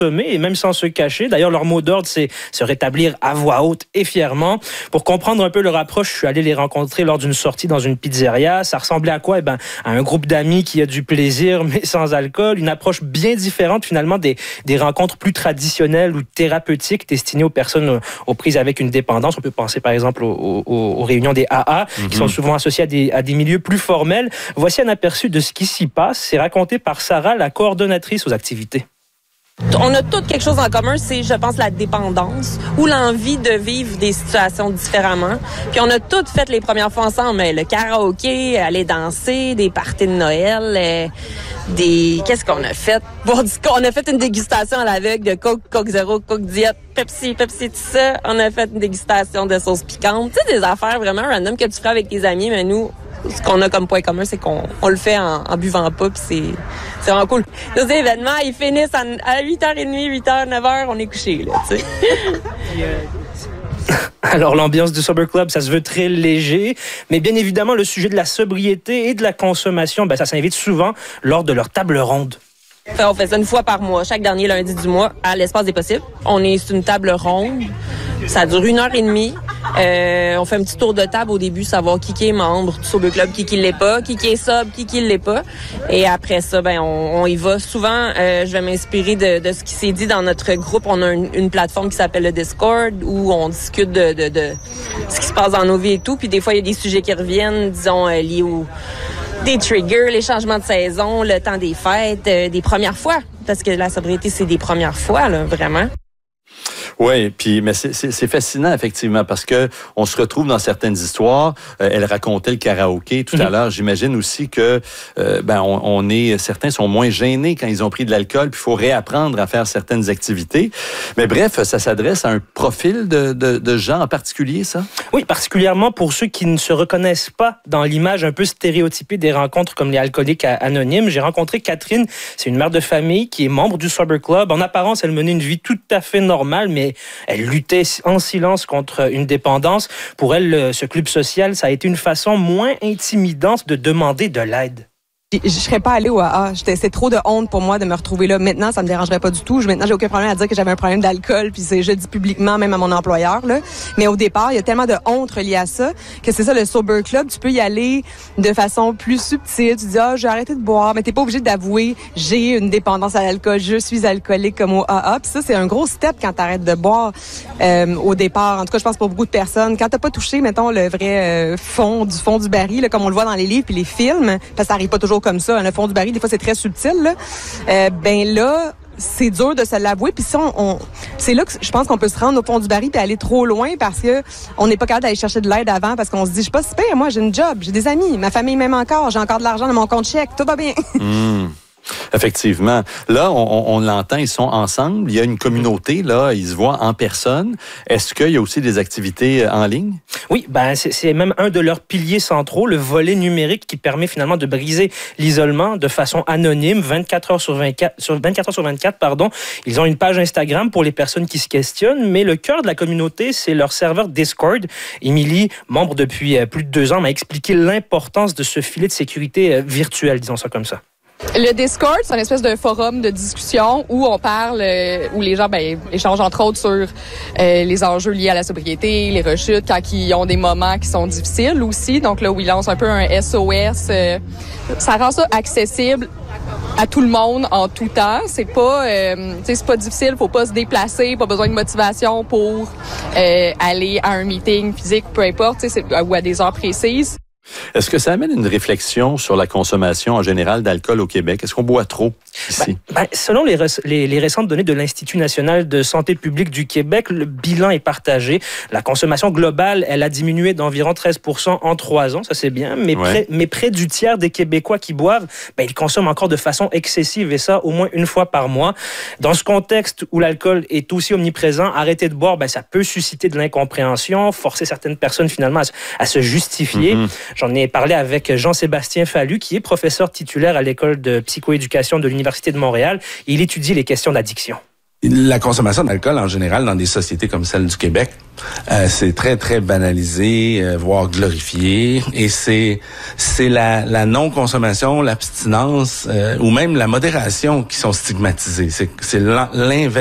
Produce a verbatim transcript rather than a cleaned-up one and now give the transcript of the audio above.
et même sans se cacher. D'ailleurs, leur mot d'ordre, c'est se rétablir à voix haute et fièrement. Pour comprendre un peu leur approche, je suis allé les rencontrer lors d'une sortie dans une pizzeria. Ça ressemblait à quoi? Eh ben, à un groupe d'amis qui a du plaisir, mais sans alcool. Une approche bien différente, finalement, des, des rencontres plus traditionnelles ou thérapeutiques destinées aux personnes aux prises avec une dépendance. On peut penser, par exemple, aux, aux, aux réunions des A A, mm-hmm. qui sont souvent associées à des, à des milieux plus formels. Voici un aperçu de ce qui s'y passe. C'est raconté par Sarah, la coordonnatrice aux activités. On a tous quelque chose en commun, c'est, je pense, la dépendance ou l'envie de vivre des situations différemment. Puis on a toutes fait les premières fois ensemble, le karaoké, aller danser, des parties de Noël, euh, des... Qu'est-ce qu'on a fait? Bon, on a fait une dégustation à l'aveugle de Coke, Coke Zéro, Coke Diet, Pepsi, Pepsi, tout ça. On a fait une dégustation de sauce piquante. Tu sais, des affaires vraiment random que tu ferais avec tes amis, mais nous... Ce qu'on a comme point commun, c'est qu'on on le fait en, en buvant pas, puis c'est, c'est vraiment cool. Nos événements, ils finissent à, à huit heures trente, huit heures, neuf heures, on est couché, là, tu sais. Alors, l'ambiance du Sober Club, ça se veut très léger, mais bien évidemment, le sujet de la sobriété et de la consommation, ben, ça s'invite souvent lors de leur table ronde. Enfin, on fait ça une fois par mois, chaque dernier lundi du mois, à l'Espace des possibles. On est sur une table ronde. Ça dure une heure et demie. Euh, on fait un petit tour de table au début, savoir qui qui est membre du Sober Club, qui qui l'est pas, qui qui est sobre, qui qui l'est pas. Et après ça, ben on, on y va. Souvent, euh, je vais m'inspirer de, de ce qui s'est dit dans notre groupe. On a une, une plateforme qui s'appelle le Discord où on discute de, de, de ce qui se passe dans nos vies et tout. Puis des fois, il y a des sujets qui reviennent, disons, euh, liés au des triggers, les changements de saison, le temps des fêtes, euh, des premières fois. Parce que la sobriété, c'est des premières fois, là, vraiment. Oui, puis mais c'est, c'est, c'est fascinant effectivement parce que on se retrouve dans certaines histoires. Euh, elle racontait le karaoké tout mm-hmm. à l'heure. J'imagine aussi que euh, ben on, on est certains sont moins gênés quand ils ont pris de l'alcool. Puis il faut réapprendre à faire certaines activités. Mais bref, ça s'adresse à un profil de, de, de gens en particulier, ça. Oui, particulièrement pour ceux qui ne se reconnaissent pas dans l'image un peu stéréotypée des rencontres comme les alcooliques anonymes. J'ai rencontré Catherine. C'est une mère de famille qui est membre du Sober Club. En apparence, elle menait une vie tout à fait normale, mais elle luttait en silence contre une dépendance. Pour elle, ce club social, ça a été une façon moins intimidante de demander de l'aide. Je serais pas allée au A A. J'étais, c'est trop de honte pour moi de me retrouver là. Maintenant, ça me dérangerait pas du tout. Maintenant, j'ai aucun problème à dire que j'avais un problème d'alcool. Puis c'est, je le dis publiquement, même à mon employeur, là. Mais au départ, il y a tellement de honte reliée à ça que c'est ça, le Sober Club. Tu peux y aller de façon plus subtile. Tu dis, ah, j'ai arrêté de boire. Mais t'es pas obligé d'avouer, j'ai une dépendance à l'alcool. Je suis alcoolique comme au A A. Puis ça, c'est un gros step quand t'arrêtes de boire, euh, au départ. En tout cas, je pense pour beaucoup de personnes. Quand t'as pas touché, mettons, le vrai euh, fond du fond du baril, là, comme on le voit dans les livres puis les films, parce que ça arrive pas toujours comme ça. Le fond du baril, des fois, c'est très subtil. Là. Euh, ben là, c'est dur de se l'avouer. Puis ça, on, on, c'est là que je pense qu'on peut se rendre au fond du baril puis aller trop loin parce que on n'est pas capable d'aller chercher de l'aide avant parce qu'on se dit, je suis pas si pire, moi, j'ai une job, j'ai des amis, ma famille m'aime encore, j'ai encore de l'argent dans mon compte chèque, tout va bien. Mmh. Effectivement. Là, on, on l'entend, ils sont ensemble. Il y a une communauté, là, ils se voient en personne. Est-ce qu'il y a aussi des activités en ligne? Oui, ben c'est, c'est même un de leurs piliers centraux, le volet numérique qui permet finalement de briser l'isolement de façon anonyme, vingt-quatre heures sur vingt-quatre, sur vingt-quatre heures sur vingt-quatre, pardon. Ils ont une page Instagram pour les personnes qui se questionnent, mais le cœur de la communauté, c'est leur serveur Discord. Émilie, membre depuis plus de deux ans, m'a expliqué l'importance de ce filet de sécurité virtuel, disons ça comme ça. Le Discord, c'est une espèce de forum de discussion où on parle, euh, où les gens ben, échangent entre autres sur euh, les enjeux liés à la sobriété, les rechutes, quand ils ont des moments qui sont difficiles aussi. Donc là où ils lancent un peu un S O S, euh, ça rend ça accessible à tout le monde en tout temps. C'est pas, euh, tu sais, c'est pas difficile, faut pas se déplacer, pas besoin de motivation pour euh, aller à un meeting physique, peu importe, tu sais, ou à des heures précises. Est-ce que ça amène une réflexion sur la consommation en général d'alcool au Québec? Est-ce qu'on boit trop ici? Ben, ben, selon les, les, les récentes données de l'Institut national de santé publique du Québec, le bilan est partagé. La consommation globale, elle a diminué d'environ treize pour cent en trois ans, ça c'est bien, mais, ouais. près, mais près du tiers des Québécois qui boivent, ben, ils consomment encore de façon excessive et ça au moins une fois par mois. Dans ce contexte où l'alcool est aussi omniprésent, arrêter de boire, ben, ça peut susciter de l'incompréhension, forcer certaines personnes finalement à, à se justifier. Mm-hmm. J'en ai parlé avec Jean-Sébastien Fallu, qui est professeur titulaire à l'école de psychoéducation de l'Université de Montréal. Il étudie les questions d'addiction. La consommation d'alcool, en général, dans des sociétés comme celle du Québec, euh, c'est très, très banalisé, euh, voire glorifié. Et c'est c'est la, la non-consommation, l'abstinence euh, ou même la modération qui sont stigmatisées. C'est, c'est l'inverse